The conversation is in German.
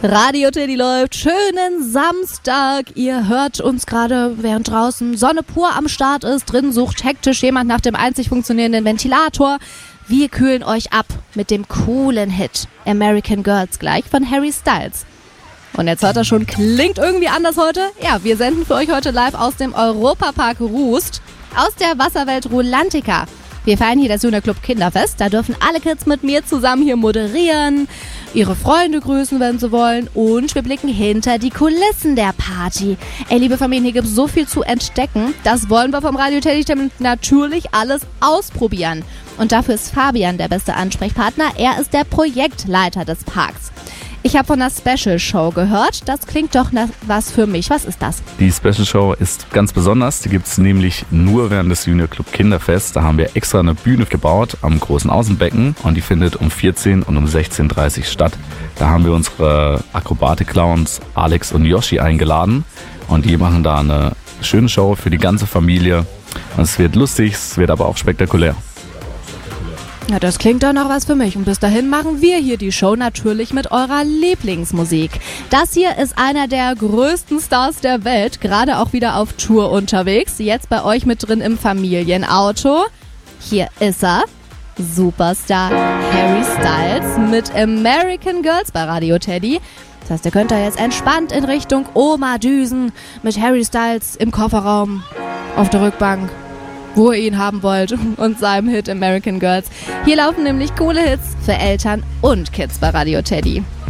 Radio Teddy läuft. Schönen Samstag. Ihr hört uns gerade, während draußen Sonne pur am Start ist. Drin sucht hektisch jemand nach dem einzig funktionierenden Ventilator. Wir kühlen euch ab mit dem coolen Hit American Girls gleich von Harry Styles. Und jetzt hört ihr schon, klingt irgendwie anders heute. Ja, wir senden für euch heute live aus dem Europapark Rust, aus der Wasserwelt Rulantica. Wir feiern hier das Junior Club Kinderfest. Da dürfen alle Kids mit mir zusammen hier moderieren, ihre Freunde grüßen, wenn sie wollen. Und wir blicken hinter die Kulissen der Party. Ey, liebe Familien, hier gibt es so viel zu entdecken. Das wollen wir vom Radio Teddy natürlich alles ausprobieren. Und dafür ist Fabian der beste Ansprechpartner. Er ist der Projektleiter des Parks. Ich habe von einer Special Show gehört. Das klingt doch nach was für mich. Was ist das? Die Special Show ist ganz besonders. Die gibt es nämlich nur während des Junior Club Kinderfest. Da haben wir extra eine Bühne gebaut am großen Außenbecken und die findet um 14 und um 16.30 Uhr statt. Da haben wir unsere Akrobatik-Clowns Alex und Yoshi eingeladen und die machen da eine schöne Show für die ganze Familie. Und es wird lustig, es wird aber auch spektakulär. Ja, das klingt doch noch was für mich. Und bis dahin machen wir hier die Show natürlich mit eurer Lieblingsmusik. Das hier ist einer der größten Stars der Welt, gerade auch wieder auf Tour unterwegs. Jetzt bei euch mit drin im Familienauto. Hier ist er, Superstar Harry Styles mit American Girls bei Radio Teddy. Das heißt, ihr könnt da jetzt entspannt in Richtung Oma düsen mit Harry Styles im Kofferraum, auf der Rückbank, wo ihr ihn haben wollt, und seinem Hit American Girls. Hier laufen nämlich coole Hits für Eltern und Kids bei Radio Teddy.